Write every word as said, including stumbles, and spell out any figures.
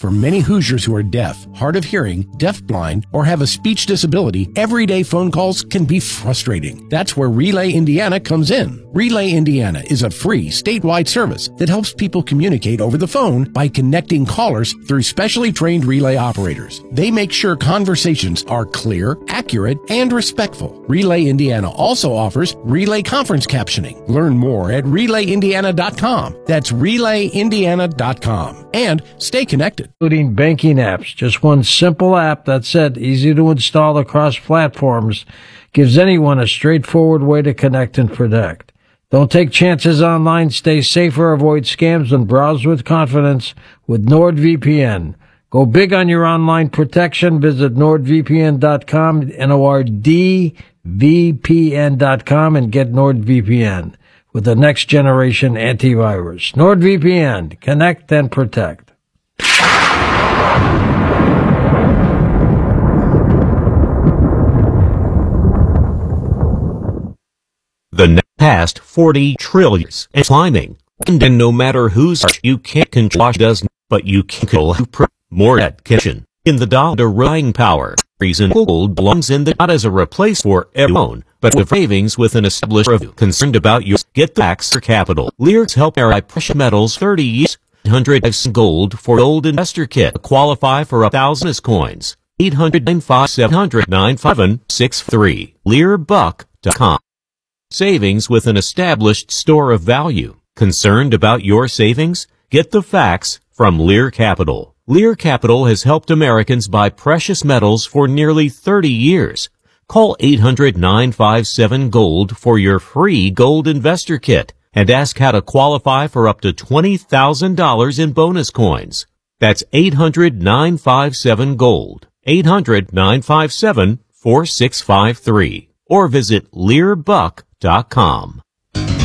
For many Hoosiers who are deaf, hard of hearing, deafblind, or have a speech disability, everyday phone calls can be frustrating. That's where Relay Indiana comes in. Relay Indiana is a free statewide service that helps people communicate over the phone by connecting callers through specially trained relay operators. They make sure conversations are clear, accurate, and respectful. Relay Indiana also offers relay conference captioning. Learn more at relay indiana dot com. That's relay indiana dot com. And stay connected. Including banking apps. Just one simple app, that's it, easy to install across platforms, gives anyone a straightforward way to connect and protect. Don't take chances online, stay safer, avoid scams, and browse with confidence with NordVPN. Go big on your online protection. Visit nord v p n dot com, N O R D V P N dot com, and get NordVPN with the next generation antivirus. NordVPN, connect and protect. The past forty trillions and climbing. And no matter whose art you can't control does, but you can kill more at kitchen. In the dollar buying power, reason gold belongs in the not as a replace for everyone, but with savings with an established review. Concerned about you, get the Axer Capital. Lear's help our precious metals thirty years. one hundred gold for gold investor kit. Qualify for a thousand coins. eight hundred nine five seven hundred nine five six three. lear buck dot com. Savings with an established store of value. Concerned about your savings? Get the facts from Lear Capital. Lear Capital has helped Americans buy precious metals for nearly thirty years. Call eight hundred nine five seven gold for your free gold investor kit and ask how to qualify for up to twenty thousand dollars in bonus coins. That's eight hundred nine five seven gold. eight hundred nine five seven four six five three. Or visit lear buck dot com.